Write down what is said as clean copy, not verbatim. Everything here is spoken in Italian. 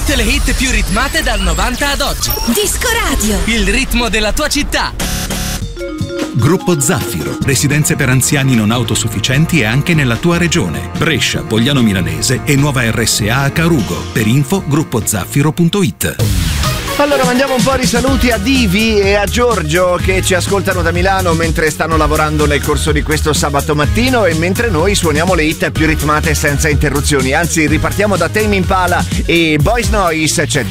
Tutte le hit più ritmate dal 90 ad oggi. Disco Radio. Il ritmo della tua città. Gruppo Zaffiro, residenze per anziani non autosufficienti e anche nella tua regione. Brescia, Pogliano Milanese e nuova RSA a Carugo. Per info gruppozaffiro.it. Allora mandiamo un po' di saluti a Divi e a Giorgio che ci ascoltano da Milano mentre stanno lavorando nel corso di questo sabato mattino e mentre noi suoniamo le hit più ritmate senza interruzioni. Anzi, ripartiamo da Tame Impala e Boys Noise. C'è